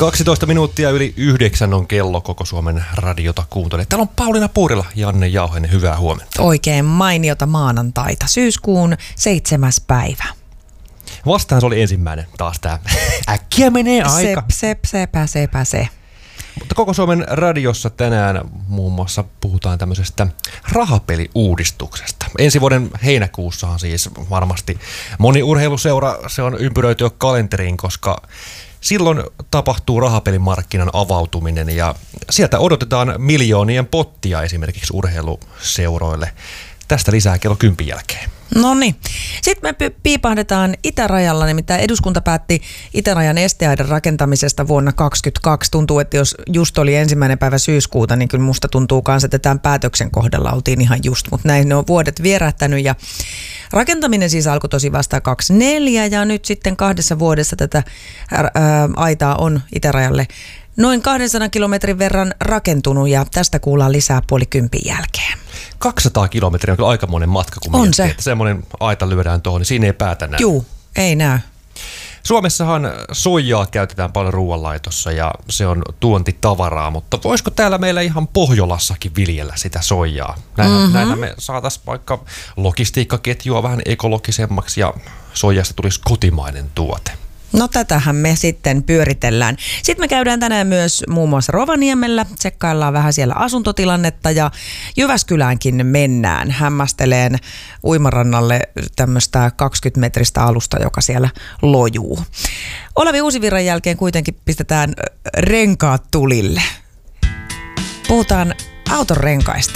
12 minuuttia yli 9 on kello Koko Suomen radiota kuuntelee. Täällä on Pauliina Puurila, Janne Jauhonen, hyvää huomenta. Oikein mainiota maanantaita, syyskuun 7. päivä. Vastahan se oli ensimmäinen taas tää. Äkkiä menee aika. Se pääsee. Mutta Koko Suomen radiossa tänään muun muassa puhutaan tämmöisestä rahapeliuudistuksesta. Ensi vuoden heinäkuussahan siis varmasti moni urheiluseura se on ympyröity jo kalenteriin, koska silloin tapahtuu rahapelimarkkinan avautuminen ja sieltä odotetaan miljoonien pottia esimerkiksi urheiluseuroille. Tästä lisää kello 10 jälkeen. Noniin. Sitten me piipahdetaan itärajalla, nimittäin eduskunta päätti itärajan esteaidan rakentamisesta vuonna 2022. Tuntuu, että jos just oli 1. päivä syyskuuta, niin kyllä musta tuntuu kanssa, että tämän päätöksen kohdalla oltiin ihan just, mutta näin ne on vuodet vierähtänyt ja rakentaminen siis alkoi tosi vasta 2024 ja nyt sitten 2 vuodessa tätä aitaa on itärajalle noin 200 kilometrin verran rakentunut ja tästä kuullaan lisää 9:30 jälkeen. 200 kilometriä on kyllä aikamoinen matka, kun on miettii, se. Että semmoinen aita lyödään tuohon, niin siinä ei päätä näy. Juu, ei näy. Suomessahan soijaa käytetään paljon ruoanlaitossa ja se on tuontitavaraa, mutta voisiko täällä meillä ihan Pohjolassakin viljellä sitä soijaa? Näitä me saataisiin vaikka logistiikkaketjua vähän ekologisemmaksi ja soijasta tulisi kotimainen tuote. No tätähän me sitten pyöritellään. Sitten me käydään tänään myös muun muassa Rovaniemellä, tsekkaillaan vähän siellä asuntotilannetta ja Jyväskyläänkin mennään hämmästeleen uimarannalle tämmöistä 20-metristä alusta, joka siellä lojuu. Olavi Uusivirran jälkeen kuitenkin pistetään renkaat tulille. Puhutaan auton renkaista.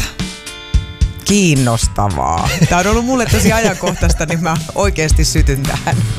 Kiinnostavaa. Tämä on ollut mulle tosi ajankohtaista, niin mä oikeasti sytyn tähän.